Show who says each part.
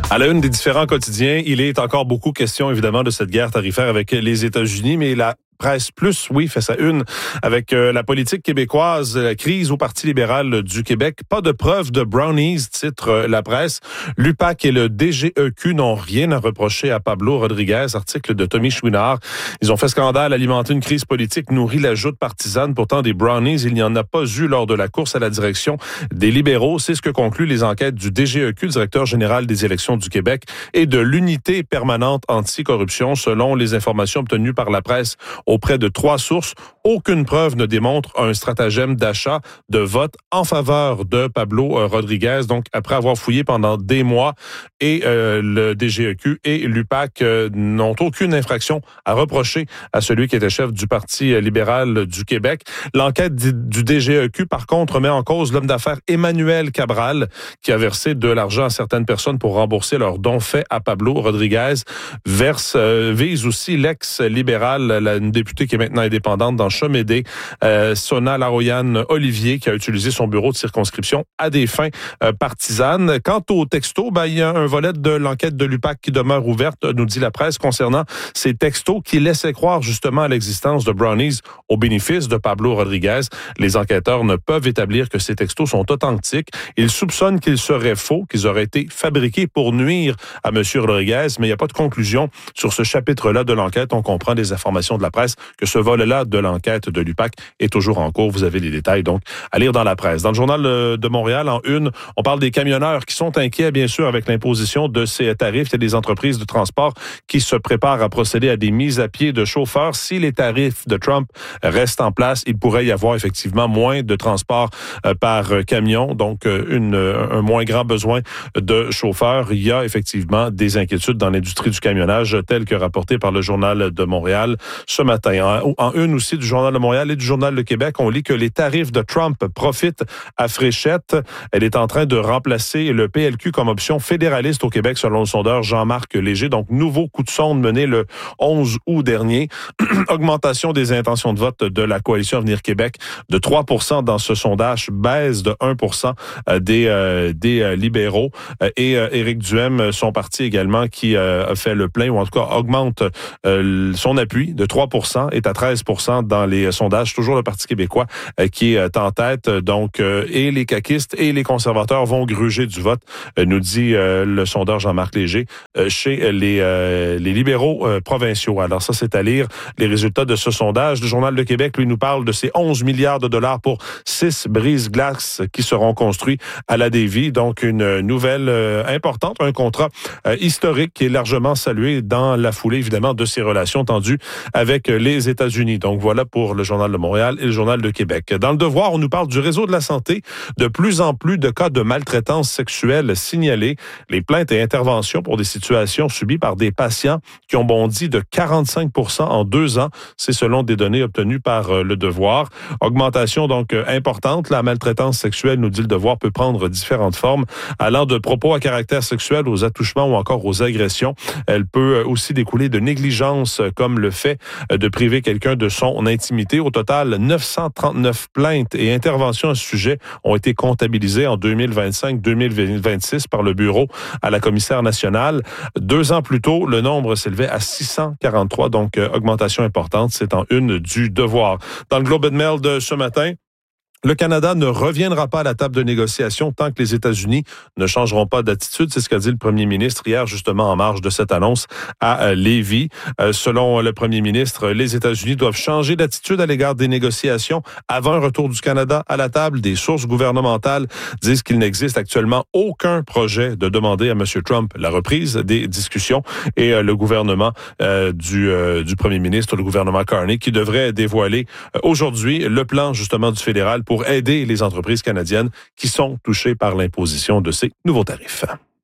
Speaker 1: À la une des différents quotidiens, il est encore beaucoup question, évidemment, de cette guerre tarifaire avec les États-Unis, mais la Presse Plus, oui, fait sa une avec la politique québécoise, la crise au Parti libéral du Québec. Pas de preuve de brownies, titre la presse. L'UPAC et le DGEQ n'ont rien à reprocher à Pablo Rodriguez, article de Tommy Chouinard. Ils ont fait scandale, alimenté une crise politique, nourri la joute partisane. Pourtant, des brownies, il n'y en a pas eu lors de la course à la direction des libéraux. C'est ce que concluent les enquêtes du DGEQ, directeur général des élections du Québec, et de l'unité permanente anticorruption, selon les informations obtenues par la presse auprès de 3 sources. Aucune preuve ne démontre un stratagème d'achat de vote en faveur de Pablo Rodriguez. Donc, après avoir fouillé pendant des mois, et le DGEQ et l'UPAC n'ont aucune infraction à reprocher à celui qui était chef du Parti libéral du Québec. L'enquête du DGEQ, par contre, met en cause l'homme d'affaires Emmanuel Cabral, qui a versé de l'argent à certaines personnes pour rembourser leurs dons faits à Pablo Rodriguez. Vise aussi l'ex-libéral, une députée qui est maintenant indépendante dans Chemédé, Sona Laroyan Olivier, qui a utilisé son bureau de circonscription à des fins partisanes. Quant au texto, il y a un volet de l'enquête de l'UPAC qui demeure ouverte, nous dit la presse, concernant ces textos qui laissaient croire justement à l'existence de brownies au bénéfice de Pablo Rodriguez. Les enquêteurs ne peuvent établir que ces textos sont authentiques. Ils soupçonnent qu'ils seraient faux, qu'ils auraient été fabriqués pour nuire à M. Rodriguez, mais il n'y a pas de conclusion sur ce chapitre-là de l'enquête. On comprend des informations de la presse que ce volet-là de l'enquête de l'UPAC est toujours en cours. Vous avez les détails, donc, à lire dans la presse. Dans le Journal de Montréal, en une, on parle des camionneurs qui sont inquiets, bien sûr, avec l'imposition de ces tarifs. Il y a des entreprises de transport qui se préparent à procéder à des mises à pied de chauffeurs. Si les tarifs de Trump restent en place, il pourrait y avoir effectivement moins de transport par camion, donc un moins grand besoin de chauffeurs. Il y a effectivement des inquiétudes dans l'industrie du camionnage, telles que rapportées par le Journal de Montréal ce matin. En une aussi du Journal de Montréal et du Journal de Québec, on lit que les tarifs de Trump profitent à Fréchette. Elle est en train de remplacer le PLQ comme option fédéraliste au Québec, selon le sondeur Jean-Marc Léger. Donc, nouveau coup de sonde mené le 11 août dernier. Augmentation des intentions de vote de la Coalition Avenir Québec de 3% dans ce sondage, baisse de 1% des libéraux. Et Éric Duhem, son parti également, qui a fait le plein, ou en tout cas augmente son appui de 3%, est à 13% dans les sondages. Toujours le Parti québécois qui est en tête. Donc, et les caquistes et les conservateurs vont gruger du vote, nous dit le sondeur Jean-Marc Léger, chez les libéraux provinciaux. Alors ça, c'est à lire les résultats de ce sondage. Le Journal de Québec, lui, nous parle de ces 11 milliards de dollars pour 6 brise-glaces qui seront construits à la Davie. Donc, une nouvelle importante, un contrat historique qui est largement salué dans la foulée, évidemment, de ces relations tendues avec les États-Unis. Donc, voilà pour le Journal de Montréal et le Journal de Québec. Dans le Devoir, on nous parle du réseau de la santé. De plus en plus de cas de maltraitance sexuelle signalés. Les plaintes et interventions pour des situations subies par des patients qui ont bondi de 45% en 2 ans. C'est selon des données obtenues par le Devoir. Augmentation donc importante. La maltraitance sexuelle, nous dit le Devoir, peut prendre différentes formes, allant de propos à caractère sexuel aux attouchements ou encore aux agressions. Elle peut aussi découler de négligence, comme le fait de priver quelqu'un de son intimité. Au total, 939 plaintes et interventions à ce sujet ont été comptabilisées en 2025-2026 par le Bureau à la commissaire nationale. 2 ans plus tôt, le nombre s'élevait à 643, donc augmentation importante. C'est en une du Devoir. Dans le Globe and Mail de ce matin, le Canada ne reviendra pas à la table de négociation tant que les États-Unis ne changeront pas d'attitude. C'est ce qu'a dit le premier ministre hier, justement, en marge de cette annonce à Lévis. Selon le premier ministre, les États-Unis doivent changer d'attitude à l'égard des négociations avant un retour du Canada à la table. Des sources gouvernementales disent qu'il n'existe actuellement aucun projet de demander à M. Trump la reprise des discussions. Et le gouvernement du premier ministre, le gouvernement Carney, qui devrait dévoiler aujourd'hui le plan, justement, du fédéral pour aider les entreprises canadiennes qui sont touchées par l'imposition de ces nouveaux tarifs.